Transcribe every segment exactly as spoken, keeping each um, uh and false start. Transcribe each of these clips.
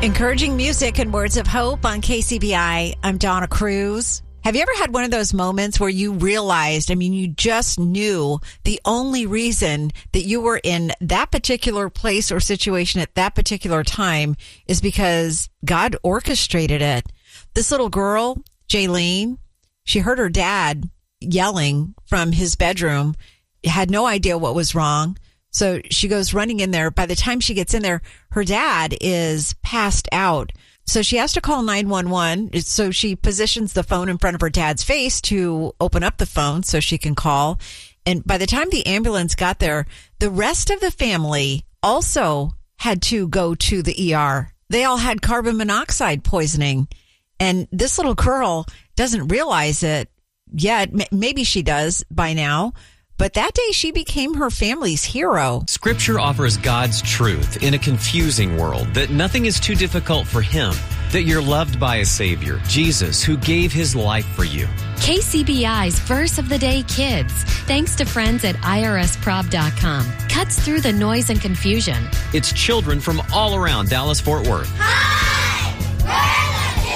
Encouraging music and words of hope on K C B I. I'm Donna Cruz. Have you ever had one of those moments where you realized, I mean, you just knew the only reason that you were in that particular place or situation at that particular time is because God orchestrated it? This little girl, Jaylene, she heard her dad yelling from his bedroom, had no idea what was wrong. So she goes running in there. By the time she gets in there, her dad is passed out. So she has to call nine one one. So she positions the phone in front of her dad's face to open up the phone so she can call. And by the time the ambulance got there, the rest of the family also had to go to the E R. They all had carbon monoxide poisoning. And this little girl doesn't realize it yet. Maybe she does by now. But that day, she became her family's hero. Scripture offers God's truth in a confusing world, that nothing is too difficult for Him, that you're loved by a Savior, Jesus, who gave His life for you. K C B I's Verse of the Day Kids, thanks to friends at I R S prob dot com, cuts through the noise and confusion. It's children from all around Dallas-Fort Worth. Hi! We're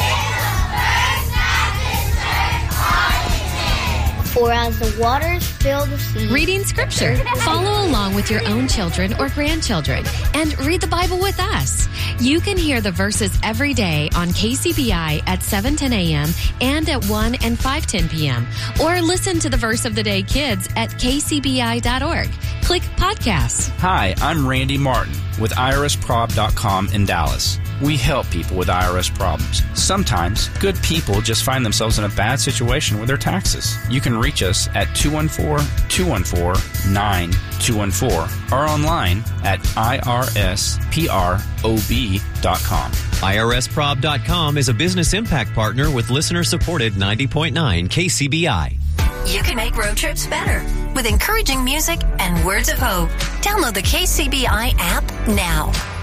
For as the waters fill the sea. Reading Scripture. Follow along with your own children or grandchildren and read the Bible with us. You can hear the verses every day on K C B I at seven ten a.m. and at one and five ten p.m. Or listen to the Verse of the Day Kids at k c b i dot org. Click Podcasts. Hi, I'm Randy Martin with I R S prob dot com in Dallas. We help people with I R S problems. Sometimes, good people just find themselves in a bad situation with their taxes. You can reach us at two one four, two one four, nine two one four or online at I R S prob dot com. I R S prob dot com is a business impact partner with listener-supported ninety point nine K C B I. You can make road trips better with encouraging music and words of hope. Download the K C B I app now.